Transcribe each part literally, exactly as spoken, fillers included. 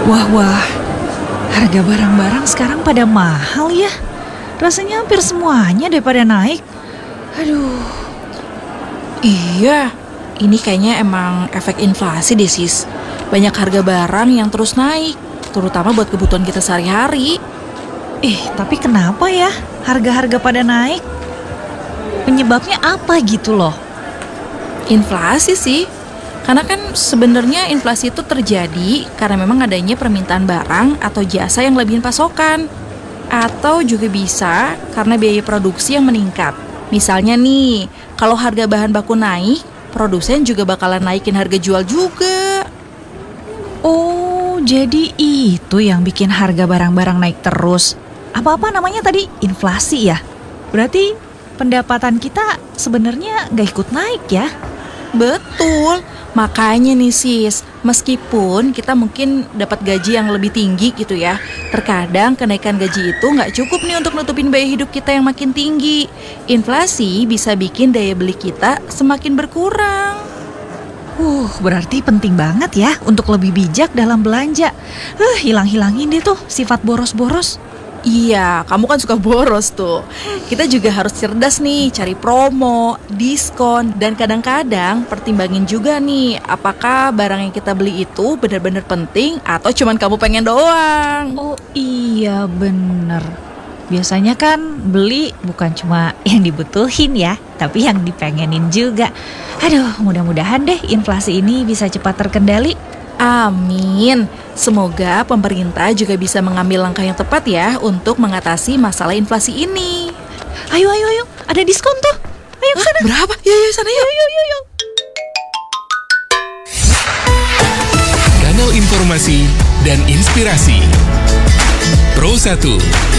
Wah, wah, harga barang-barang sekarang pada mahal ya. Rasanya hampir semuanya deh pada naik. Aduh, Iya, ini kayaknya emang efek inflasi deh sis. Banyak harga barang yang terus naik, terutama buat kebutuhan kita sehari-hari. eh tapi kenapa ya harga-harga pada naik? Penyebabnya apa gitu loh? Inflasi sih, karena kan sebenarnya inflasi itu terjadi karena memang adanya permintaan barang atau jasa yang lebihin pasokan. Atau juga bisa karena biaya produksi yang meningkat. Misalnya nih, kalau harga bahan baku naik, produsen juga bakalan naikin harga jual juga. Oh, jadi itu yang bikin harga barang-barang naik terus. Apa-apa namanya tadi? Inflasi ya? Berarti pendapatan kita sebenarnya nggak ikut naik ya? Betul, makanya nih sis, meskipun kita mungkin dapat gaji yang lebih tinggi gitu ya, terkadang kenaikan gaji itu nggak cukup nih untuk nutupin biaya hidup kita yang makin tinggi. Inflasi bisa bikin daya beli kita semakin berkurang. Uh, berarti penting banget ya untuk lebih bijak dalam belanja. Uh, hilang-hilangin deh tuh sifat boros-boros. Iya, kamu kan suka boros tuh. Kita juga harus cerdas nih, cari promo, diskon, dan kadang-kadang pertimbangin juga nih, apakah barang yang kita beli itu benar-benar penting atau cuman kamu pengen doang. Oh iya bener. Biasanya kan beli bukan cuma yang dibutuhin ya, tapi yang dipengenin juga. Aduh, mudah-mudahan deh inflasi ini bisa cepat terkendali. Amin. Semoga pemerintah juga bisa mengambil langkah yang tepat ya untuk mengatasi masalah inflasi ini. Ayo, ayo, ayo. Ada diskon tuh. Ayo ke sana. Berapa? Ya, ya, sana yuk. Ayo, ayo, ayo. Kanal informasi dan inspirasi Pro satu.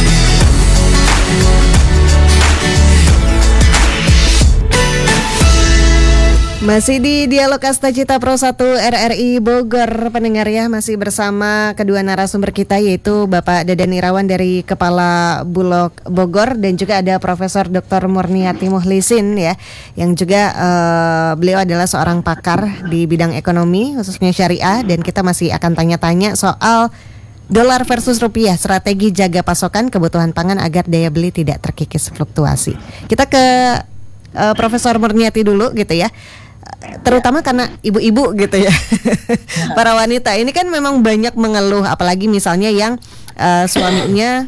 Masih di Dialog Kasta Cita Pro satu R R I Bogor, pendengar ya, masih bersama kedua narasumber kita yaitu Bapak Dadan Irawan dari Kepala Bulog Bogor dan juga ada Profesor Doktor Murniati Muhlisin ya, yang juga uh, beliau adalah seorang pakar di bidang ekonomi khususnya syariah, dan kita masih akan tanya-tanya soal dolar versus rupiah, strategi jaga pasokan kebutuhan pangan agar daya beli tidak terkikis fluktuasi. Kita ke uh, Profesor Murniati dulu gitu ya. Terutama karena ibu-ibu gitu ya. Para wanita ini kan memang banyak mengeluh, apalagi misalnya yang uh, suaminya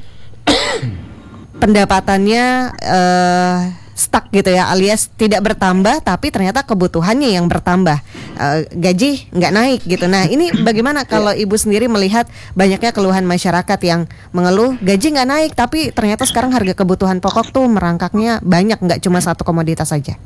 pendapatannya uh, stuck gitu ya, alias tidak bertambah tapi ternyata kebutuhannya yang bertambah, uh, gaji nggak naik gitu. Nah ini bagaimana kalau ibu sendiri melihat banyaknya keluhan masyarakat yang mengeluh gaji nggak naik tapi ternyata sekarang harga kebutuhan pokok tuh merangkaknya banyak, nggak cuma satu komoditas saja.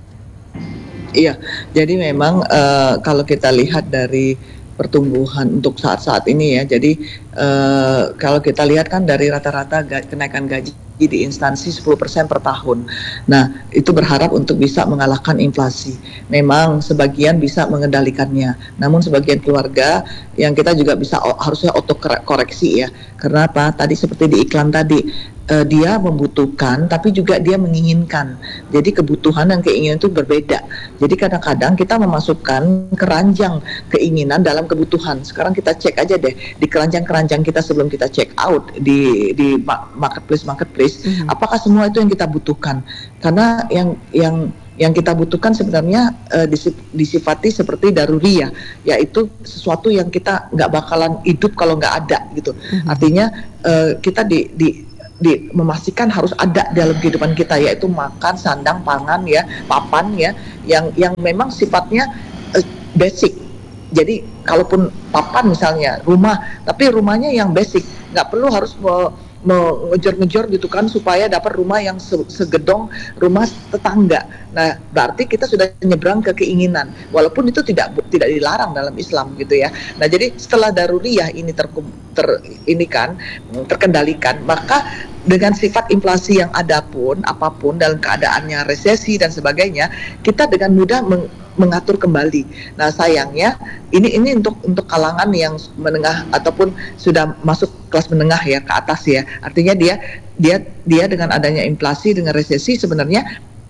Iya, jadi memang uh, kalau kita lihat dari pertumbuhan untuk saat-saat ini ya, jadi uh, kalau kita lihat kan dari rata-rata ga- kenaikan gaji di instansi sepuluh persen per tahun. Nah, itu berharap untuk bisa mengalahkan inflasi. Memang sebagian bisa mengendalikannya, namun sebagian keluarga yang kita juga bisa o- harusnya otokoreksi ya. Karena apa? Tadi seperti di iklan tadi, uh, dia membutuhkan tapi juga dia menginginkan. Jadi kebutuhan dan keinginan itu berbeda. Jadi kadang-kadang kita memasukkan keranjang keinginan dalam kebutuhan. Sekarang kita cek aja deh di keranjang-keranjang kita sebelum kita check out di di marketplace marketplace, mm-hmm. apakah semua itu yang kita butuhkan? Karena yang yang yang kita butuhkan sebenarnya uh, disifati seperti daruri ya, yaitu sesuatu yang kita nggak bakalan hidup kalau nggak ada gitu. Mm-hmm. Artinya uh, kita di, di di memastikan harus ada dalam kehidupan kita, yaitu makan, sandang, pangan ya, papan ya, yang yang memang sifatnya uh, basic. Jadi kalaupun papan misalnya rumah, tapi rumahnya yang basic, nggak perlu harus me- mengejar-ngejar gitu kan supaya dapat rumah yang se- segedong rumah tetangga. Nah, berarti kita sudah nyebrang ke keinginan, walaupun itu tidak tidak dilarang dalam Islam gitu ya. Nah, jadi setelah daruriyah ini ter, ter ini kan terkendalikan, maka dengan sifat inflasi yang ada pun apapun dalam keadaannya resesi dan sebagainya, kita dengan mudah meng, mengatur kembali. Nah, sayangnya ini ini untuk untuk kalangan yang menengah ataupun sudah masuk kelas menengah ya, ke atas ya. Artinya dia dia dia dengan adanya inflasi dengan resesi sebenarnya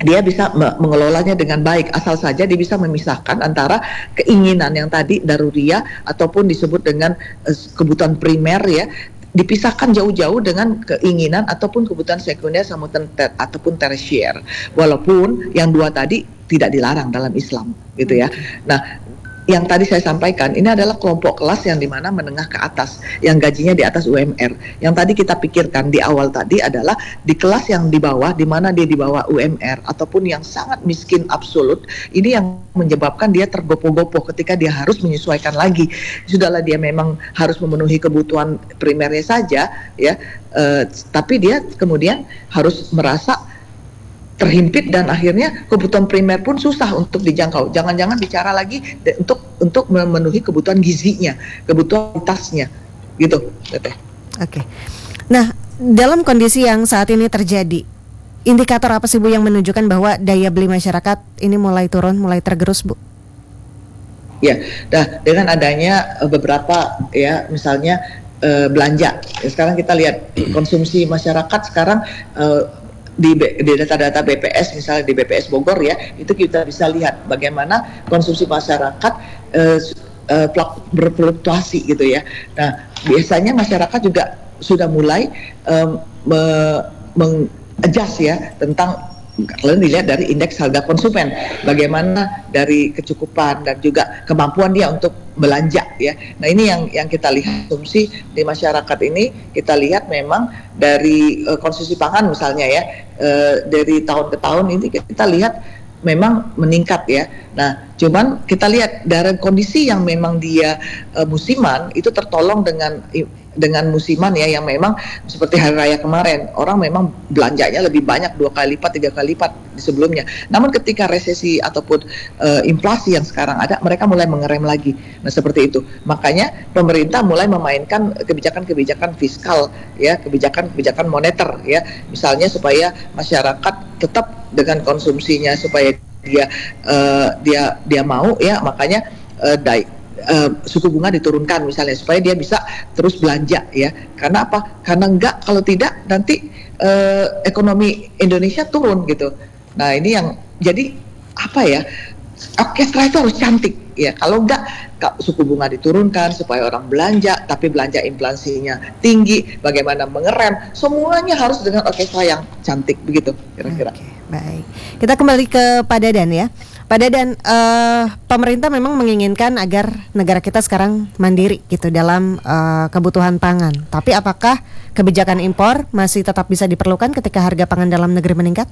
dia bisa mengelolanya dengan baik, asal saja dia bisa memisahkan antara keinginan yang tadi daruriyah ataupun disebut dengan uh, kebutuhan primer ya, dipisahkan jauh-jauh dengan keinginan ataupun kebutuhan sekunder ter, ataupun tersier, walaupun yang dua tadi tidak dilarang dalam Islam gitu ya. Nah, yang tadi saya sampaikan ini adalah kelompok kelas yang dimana menengah ke atas, yang gajinya di atas U M R. Yang tadi kita pikirkan di awal tadi adalah di kelas yang di bawah, di mana dia di bawah U M R ataupun yang sangat miskin absolut, ini yang menyebabkan dia tergopoh-gopoh ketika dia harus menyesuaikan lagi. Sudahlah dia memang harus memenuhi kebutuhan primernya saja ya, eh, tapi dia kemudian harus merasa terhimpit dan akhirnya kebutuhan primer pun susah untuk dijangkau. Jangan-jangan bicara lagi de, untuk untuk memenuhi kebutuhan gizinya, kebutuhan tasnya, gitu, Teteh. Oke. Nah, dalam kondisi yang saat ini terjadi, indikator apa sih Bu yang menunjukkan bahwa daya beli masyarakat ini mulai turun, mulai tergerus, Bu? Ya, nah dengan adanya uh, beberapa ya, misalnya uh, belanja. Sekarang kita lihat konsumsi masyarakat sekarang. Uh, Di, di data-data B P S, misalnya di B P S Bogor ya, itu kita bisa lihat bagaimana konsumsi masyarakat uh, uh, berfluktuasi gitu ya. Nah, biasanya masyarakat juga sudah mulai um, meng-adjust ya tentang, kalian dilihat dari indeks harga konsumen, bagaimana dari kecukupan dan juga kemampuan dia untuk belanja ya. Nah, ini yang yang kita lihat konsumsi di masyarakat ini, kita lihat memang dari uh, konsumsi pangan misalnya ya, uh, dari tahun ke tahun ini kita lihat memang meningkat ya. Nah, cuman kita lihat dari kondisi yang memang dia uh, musiman itu tertolong dengan dengan musiman ya, yang memang seperti hari raya kemarin orang memang belanjanya lebih banyak, dua kali lipat, tiga kali lipat di sebelumnya. Namun ketika resesi ataupun uh, inflasi yang sekarang ada, mereka mulai mengerem lagi. Nah, seperti itu. Makanya pemerintah mulai memainkan kebijakan-kebijakan fiskal ya, kebijakan-kebijakan moneter ya, misalnya supaya masyarakat tetap dengan konsumsinya, supaya dia uh, dia dia mau ya, makanya uh, dai Uh, suku bunga diturunkan misalnya supaya dia bisa terus belanja ya. Karena apa? Karena enggak, kalau tidak nanti uh, ekonomi Indonesia turun gitu. Nah, ini yang jadi apa ya? Orkestra itu harus cantik ya. Kalau enggak, suku bunga diturunkan supaya orang belanja, tapi belanja inflasinya tinggi, bagaimana mengerem? Semuanya harus dengan orkestra yang cantik begitu kira-kira. Oke, baik. Kita kembali ke Pak Dadan ya. Pak Dadan, uh, pemerintah memang menginginkan agar negara kita sekarang mandiri gitu dalam uh, kebutuhan pangan. Tapi apakah kebijakan impor masih tetap bisa diperlukan ketika harga pangan dalam negeri meningkat?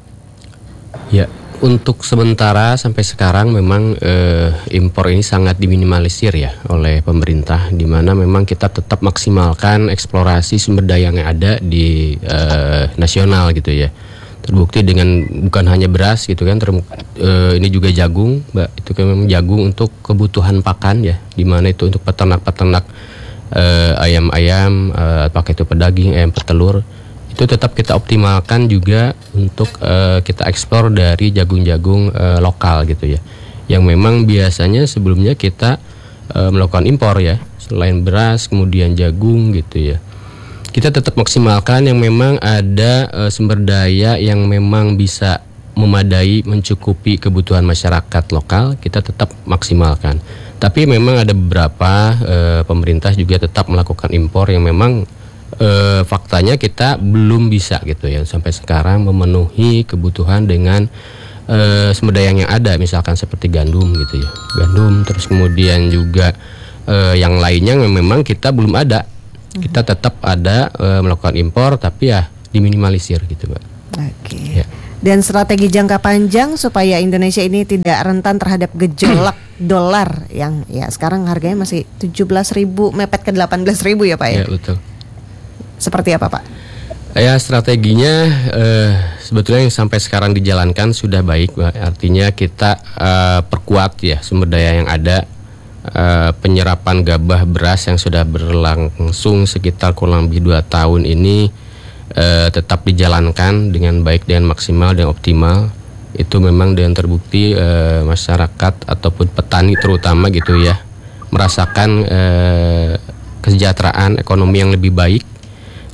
Ya, untuk sementara sampai sekarang memang uh, impor ini sangat diminimalisir ya oleh pemerintah, di mana memang kita tetap maksimalkan eksplorasi sumber daya yang ada di uh, nasional gitu ya. Terbukti dengan bukan hanya beras gitu kan, ter, uh, ini juga jagung, Mbak. Itu kan memang jagung untuk kebutuhan pakan ya, di mana itu untuk peternak-peternak uh, ayam-ayam, uh, pakai itu pedaging, ayam petelur, itu tetap kita optimalkan juga untuk uh, kita eksplor dari jagung-jagung uh, lokal gitu ya, yang memang biasanya sebelumnya kita uh, melakukan impor ya, selain beras kemudian jagung gitu ya. Kita tetap maksimalkan yang memang ada uh, sumber daya yang memang bisa memadai mencukupi kebutuhan masyarakat lokal, kita tetap maksimalkan. Tapi memang ada beberapa uh, pemerintah juga tetap melakukan impor yang memang uh, faktanya kita belum bisa gitu ya sampai sekarang memenuhi kebutuhan dengan uh, sumber daya yang ada, misalkan seperti gandum gitu ya, gandum, terus kemudian juga uh, yang lainnya yang memang kita belum ada. Kita tetap ada e, melakukan impor, tapi ya diminimalisir gitu, Mbak. Oke. Ya. Dan strategi jangka panjang supaya Indonesia ini tidak rentan terhadap gejolak dolar yang ya sekarang harganya masih tujuh belas ribu mepet ke delapan belas ribu ya, Pak ya. Ya, betul. Seperti apa, Pak? Ya, strateginya e, sebetulnya yang sampai sekarang dijalankan sudah baik, Mbak. Artinya kita e, perkuat ya sumber daya yang ada. Uh, penyerapan gabah beras yang sudah berlangsung sekitar kurang lebih dua tahun ini uh, tetap dijalankan dengan baik, dengan maksimal dan optimal. Itu memang dengan terbukti uh, masyarakat ataupun petani terutama gitu ya merasakan uh, kesejahteraan ekonomi yang lebih baik,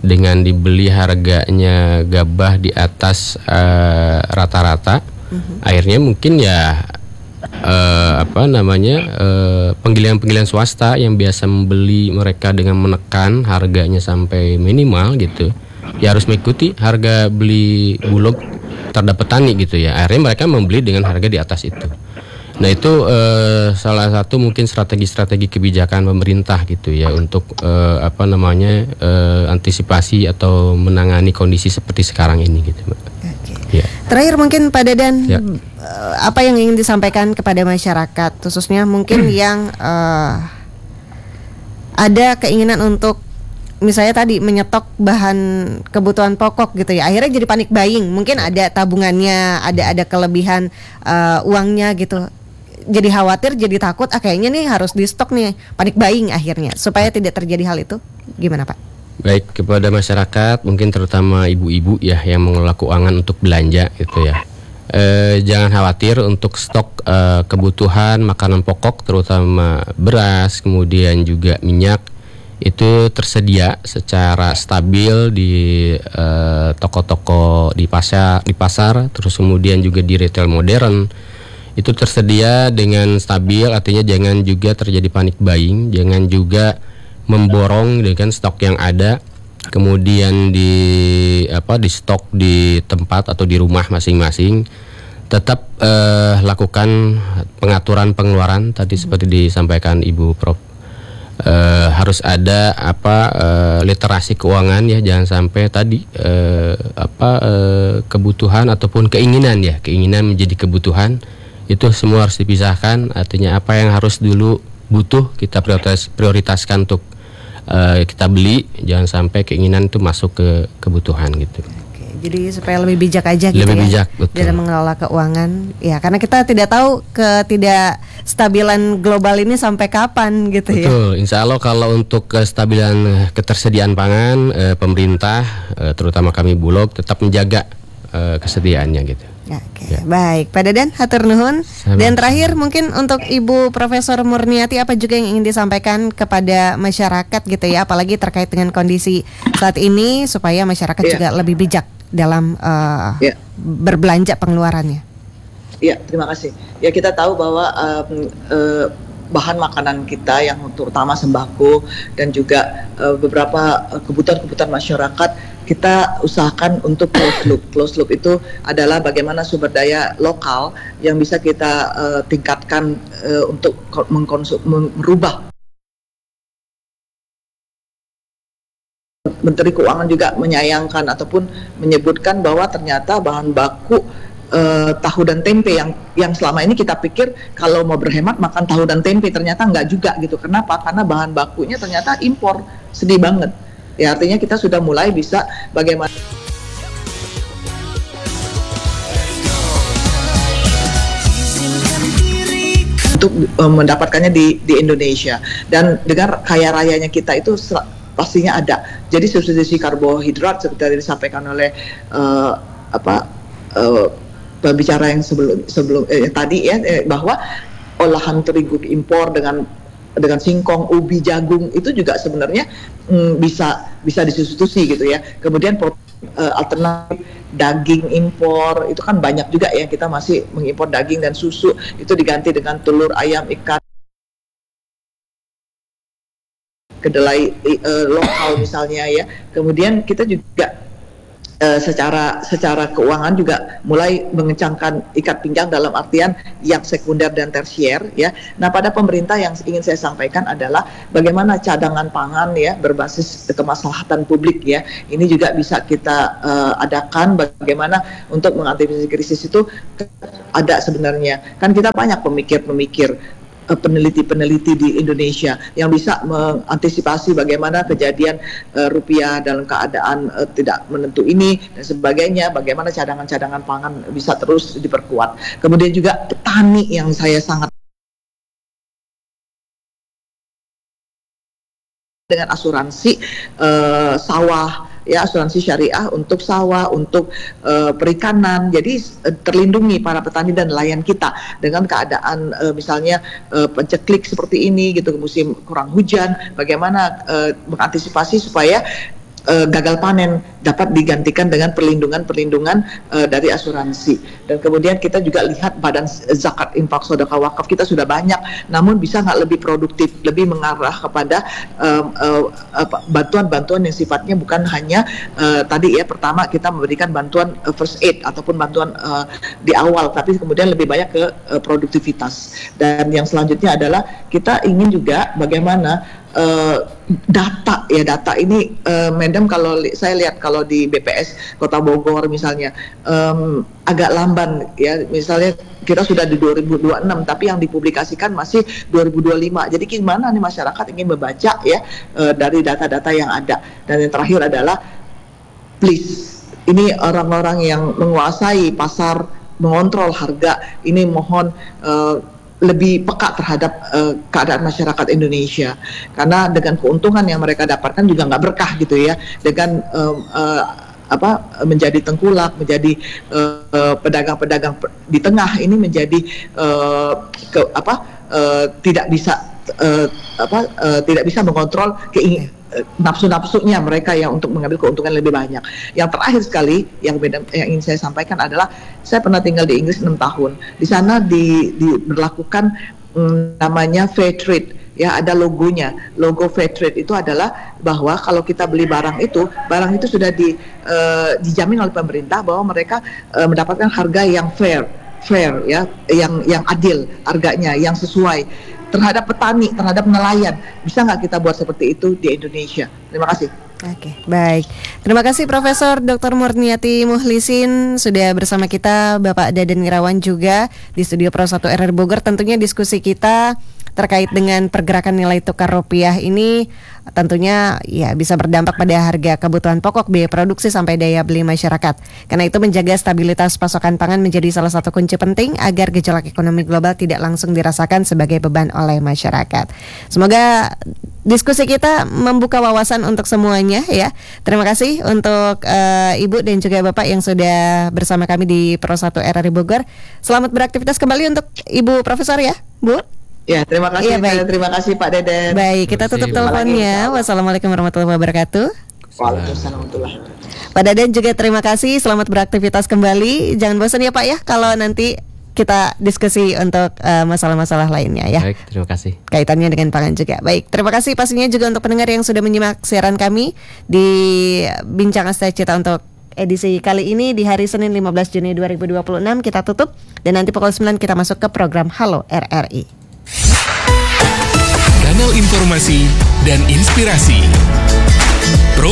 dengan dibeli harganya gabah di atas uh, rata-rata, mm-hmm. akhirnya mungkin ya uh, apa namanya uh, penggilingan-penggilingan swasta yang biasa membeli mereka dengan menekan harganya sampai minimal gitu, ya harus mengikuti harga beli bulog terhadap petani gitu ya. Akhirnya mereka membeli dengan harga di atas itu. Nah itu eh, salah satu mungkin strategi-strategi kebijakan pemerintah gitu ya untuk eh, apa namanya eh, antisipasi atau menangani kondisi seperti sekarang ini gitu, Mbak. Oke. Ya. Terakhir mungkin Pak Dadan, Ya. eh, apa yang ingin disampaikan kepada masyarakat khususnya mungkin yang eh, ada keinginan untuk misalnya tadi menyetop bahan kebutuhan pokok gitu ya, akhirnya jadi panik buying, mungkin ada tabungannya, ada ada kelebihan uh, uangnya gitu, jadi khawatir, jadi takut, ah kayaknya nih harus di stok nih, panik buying akhirnya, supaya tidak terjadi hal itu, gimana Pak? Baik, kepada masyarakat mungkin terutama ibu-ibu ya yang mengelola keuangan untuk belanja gitu ya, e, jangan khawatir untuk stok e, kebutuhan makanan pokok terutama beras, kemudian juga minyak itu tersedia secara stabil di uh, toko-toko di pasar, di pasar, terus kemudian juga di retail modern itu tersedia dengan stabil, artinya jangan juga terjadi panic buying, jangan juga memborong dengan stok yang ada, kemudian di apa di stok di tempat atau di rumah masing-masing. Tetap uh, lakukan pengaturan pengeluaran tadi seperti disampaikan Ibu Prof. Uh, harus ada apa uh, literasi keuangan ya, jangan sampai tadi uh, apa uh, kebutuhan ataupun keinginan ya, keinginan menjadi kebutuhan, itu semua harus dipisahkan. Artinya apa yang harus dulu butuh kita prioritas, prioritaskan untuk uh, kita beli, jangan sampai keinginan itu masuk ke kebutuhan gitu. Jadi supaya lebih bijak aja gitu lebih ya bijak, betul. dalam mengelola keuangan. Ya, karena kita tidak tahu ketidakstabilan global ini sampai kapan gitu ya. Betul, insya Allah kalau untuk kestabilan ketersediaan pangan, eh, pemerintah, eh, terutama kami Bulog tetap menjaga eh, kesediaannya gitu. Oke, ya. Baik, Pak Dadan, hatur nuhun. Dan terakhir mungkin untuk Ibu Profesor Murniati, apa juga yang ingin disampaikan kepada masyarakat gitu ya, apalagi terkait dengan kondisi saat ini supaya masyarakat ya. juga lebih bijak dalam uh, ya. berbelanja pengeluarannya. Iya, terima kasih. Ya, kita tahu bahwa um, uh, bahan makanan kita yang terutama sembako dan juga uh, beberapa uh, kebutuhan-kebutuhan masyarakat kita usahakan untuk closed loop. Closed loop itu adalah bagaimana sumber daya lokal yang bisa kita uh, tingkatkan uh, untuk mengkonsum, merubah. Menteri Keuangan juga menyayangkan ataupun menyebutkan bahwa ternyata bahan baku eh, tahu dan tempe yang yang selama ini kita pikir kalau mau berhemat makan tahu dan tempe, ternyata enggak juga gitu. Kenapa? Karena bahan bakunya ternyata impor. Sedih banget. Ya, artinya kita sudah mulai bisa bagaimana untuk uh, mendapatkannya di di Indonesia, dan dengan kaya rayanya kita itu pastinya ada. Jadi substitusi karbohidrat seperti tadi disampaikan oleh uh, apa uh, pembicara yang sebelum sebelum eh, tadi ya eh, bahwa olahan terigu impor dengan dengan singkong, ubi, jagung itu juga sebenarnya mm, bisa bisa disubstitusi gitu ya. Kemudian uh, alternatif daging impor itu kan banyak juga ya, kita masih mengimpor daging dan susu, itu diganti dengan telur, ayam, ikan, kedelai uh, lokal misalnya ya. Kemudian kita juga uh, secara secara keuangan juga mulai mengencangkan ikat pinggang dalam artian yang sekunder dan tersier ya. Nah, pada pemerintah yang ingin saya sampaikan adalah bagaimana cadangan pangan ya berbasis kemaslahatan publik ya. Ini juga bisa kita uh, adakan, bagaimana untuk mengantisipasi krisis itu ada sebenarnya. Kan kita banyak pemikir-pemikir peneliti-peneliti di Indonesia yang bisa mengantisipasi bagaimana kejadian uh, rupiah dalam keadaan uh, tidak menentu ini dan sebagainya, bagaimana cadangan-cadangan pangan bisa terus diperkuat. Kemudian juga petani yang saya sangat dengan asuransi uh, sawah ya, asuransi syariah untuk sawah, untuk uh, perikanan. Jadi uh, terlindungi para petani dan nelayan kita dengan keadaan uh, misalnya uh, penceklik seperti ini gitu, musim kurang hujan, bagaimana uh, mengantisipasi supaya uh, gagal panen dapat digantikan dengan perlindungan-perlindungan uh, dari asuransi. Dan kemudian kita juga lihat badan zakat, infak, sedekah, wakaf kita sudah banyak, namun bisa nggak lebih produktif, lebih mengarah kepada um, uh, uh, bantuan-bantuan yang sifatnya bukan hanya uh, tadi ya, pertama kita memberikan bantuan uh, first aid ataupun bantuan uh, di awal, tapi kemudian lebih banyak ke uh, produktivitas. Dan yang selanjutnya adalah kita ingin juga bagaimana Uh, data ya data ini uh, Madam, kalau li- saya lihat kalau di B P S Kota Bogor misalnya um, agak lamban ya, misalnya kita sudah di dua ribu dua puluh enam tapi yang dipublikasikan masih dua ribu dua puluh lima. Jadi gimana nih masyarakat ingin membaca ya uh, dari data-data yang ada. Dan yang terakhir adalah please, ini orang-orang yang menguasai pasar, mengontrol harga, ini mohon uh, lebih peka terhadap uh, keadaan masyarakat Indonesia, karena dengan keuntungan yang mereka dapatkan juga nggak berkah gitu ya, dengan um, uh, apa menjadi tengkulak, menjadi uh, uh, pedagang-pedagang di tengah ini menjadi uh, ke apa uh, tidak bisa uh, apa uh, tidak bisa mengontrol keingin nafsu-nafsunya mereka yang untuk mengambil keuntungan lebih banyak. Yang terakhir sekali yang beda, yang ingin saya sampaikan adalah saya pernah tinggal di Inggris enam tahun. Di sana di, diberlakukan mm, namanya fair trade. Ya, ada logonya. Logo fair trade itu adalah bahwa kalau kita beli barang itu, barang itu sudah di, uh, dijamin oleh pemerintah bahwa mereka uh, mendapatkan harga yang fair, fair ya, yang yang adil harganya, yang sesuai terhadap petani, terhadap nelayan. Bisa nggak kita buat seperti itu di Indonesia? Terima kasih. Oke, baik. Terima kasih Profesor Doktor Murniati Muhlisin sudah bersama kita, Bapak Dadan Irawan juga di studio Pro satu R R Bogor. Tentunya diskusi kita terkait dengan pergerakan nilai tukar rupiah ini tentunya ya bisa berdampak pada harga kebutuhan pokok, biaya produksi sampai daya beli masyarakat. Karena itu menjaga stabilitas pasokan pangan menjadi salah satu kunci penting agar gejolak ekonomi global tidak langsung dirasakan sebagai beban oleh masyarakat. Semoga diskusi kita membuka wawasan untuk semuanya ya. Terima kasih untuk uh, Ibu dan juga Bapak yang sudah bersama kami di Pro satu R R I Bogor. Selamat beraktivitas kembali untuk Ibu Profesor ya, Bu. Ya, terima kasih. Iya, baik. Terima kasih Pak Deden. Baik, kita tutup teleponnya. Wassalamualaikum warahmatullahi wabarakatuh. Waalaikumsalam warahmatullahi wabarakatuh. Pak Dadan juga terima kasih. Selamat beraktivitas kembali. Jangan bosan ya Pak ya kalau nanti kita diskusi untuk uh, masalah-masalah lainnya ya. Baik, terima kasih. Kaitannya dengan pangan juga. Baik, terima kasih pastinya juga untuk pendengar yang sudah menyimak siaran kami di Bincang Asta Cita untuk edisi kali ini di hari Senin lima belas Juni dua ribu dua puluh enam. Kita tutup dan nanti pukul sembilan kita masuk ke program Halo R R I. Kanal informasi dan inspirasi Pro